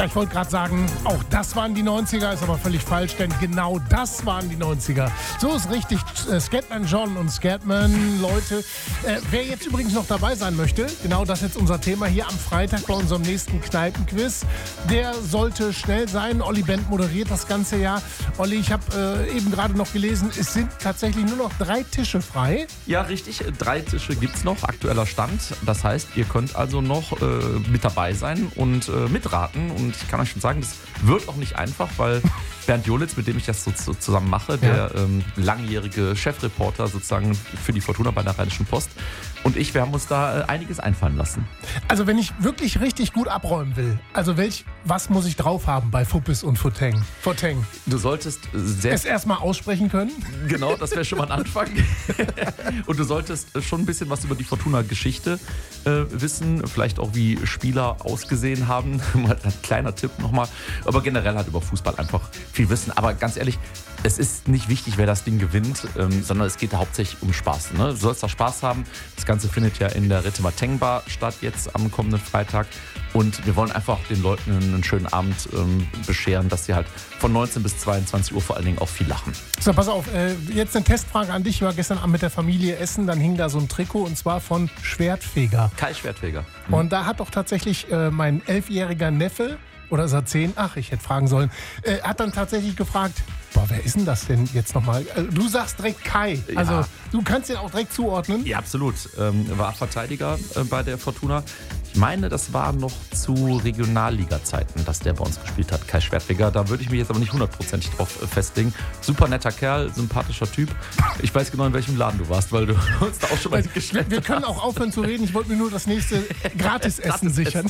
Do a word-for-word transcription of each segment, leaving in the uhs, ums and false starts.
ich wollte gerade sagen, auch das waren die neunziger, ist aber völlig falsch, denn genau das waren die neunziger. So ist richtig, äh, Scatman John und Scatman, Leute. Äh, wer jetzt übrigens noch dabei sein möchte, genau das ist jetzt unser Thema hier am Freitag bei unserem nächsten Kneipenquiz, der sollte schnell sein. Olli Bent moderiert das ganze Jahr. Olli, ich habe äh, eben gerade noch gelesen, es sind tatsächlich nur noch drei Tische frei. Ja, richtig. Drei Tische gibt's noch, aktueller Stand. Das heißt, ihr könnt also noch äh, mit dabei sein und äh, mitraten. Und ich kann euch schon sagen, das wird auch nicht einfach, weil Bernd Jolitz, mit dem ich das so, so zusammen mache, der Ja. ähm, langjährige Chefreporter sozusagen für die Fortuna bei der Rheinischen Post, und ich, wir haben uns da äh, einiges einfallen lassen. Also wenn ich wirklich richtig gut abräumen will, also welch, was muss ich drauf haben bei Fuppes und Futeng? Futeng. Du solltest sehr... Es erstmal aussprechen können? Genau, das wäre schon mal ein Anfang. Und du solltest schon ein bisschen was über die Fortuna-Geschichte äh, wissen, vielleicht auch wie Spieler ausgesehen haben. Mal ein kleiner Tipp nochmal. Aber generell halt über Fußball einfach viel wissen. Aber ganz ehrlich, es ist nicht wichtig, wer das Ding gewinnt, ähm, sondern es geht hauptsächlich um Spaß. Ne? Du sollst da Spaß haben. Das Ganze findet ja in der Rittemer-Teng Bar statt, jetzt am kommenden Freitag. Und wir wollen einfach den Leuten einen schönen Abend ähm, bescheren, dass sie halt von neunzehn bis zweiundzwanzig Uhr vor allen Dingen auch viel lachen. So, pass auf, äh, jetzt eine Testfrage an dich. Ich war gestern Abend mit der Familie essen, dann hing da so ein Trikot und zwar von Schwertfeger. Kai Schwertfeger. Mhm. Und da hat doch tatsächlich äh, mein elfjähriger Neffe, oder ist er zehn? Ach, ich hätte fragen sollen, äh, hat dann tatsächlich gefragt, boah, wer ist denn das denn jetzt nochmal? Äh, du sagst direkt Kai, also Ja. du kannst ihn auch direkt zuordnen. Ja, absolut. Ähm, war Verteidiger äh, bei der Fortuna. Ich meine, das war noch zu Regionalliga-Zeiten, dass der bei uns gespielt hat, Kai Schwertfeger. Da würde ich mich jetzt aber nicht hundertprozentig drauf äh, festlegen. Super netter Kerl, sympathischer Typ. Ich weiß genau, in welchem Laden du warst, weil du uns da auch schon mal Wir, geschleppt wir können auch aufhören zu reden. Ich wollte mir nur das nächste Gratisessen sichern.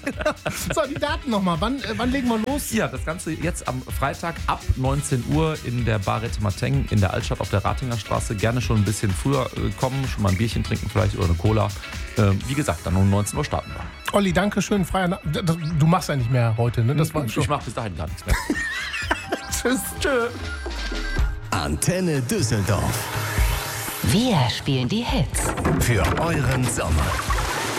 So, die Daten nochmal. Wann, äh, wann legen wir los? Ja, das Ganze jetzt am Freitag ab neunzehn Uhr in der Bar Rittemer-Teng in der Altstadt auf der Ratinger Straße. Gerne schon ein bisschen früher äh, kommen, schon mal ein Bierchen trinken vielleicht oder eine Cola. Ähm, wie gesagt, dann um neunzehn Uhr starten wir. Olli, danke schön. Freier Na- D- d- Du machst ja nicht mehr heute, ne? Das war Ich mache bis dahin gar nichts mehr. Tschüss. Tschö. Antenne Düsseldorf. Wir spielen die Hits. Für euren Sommer.